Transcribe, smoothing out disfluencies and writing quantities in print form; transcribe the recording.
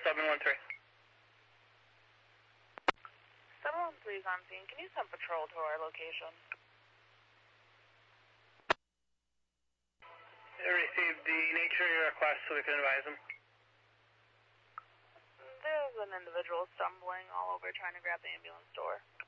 713. 713 is on scene. Can you send patrol to our location? I received the nature of your request so we can advise them. There's an individual stumbling all over trying to grab the ambulance door.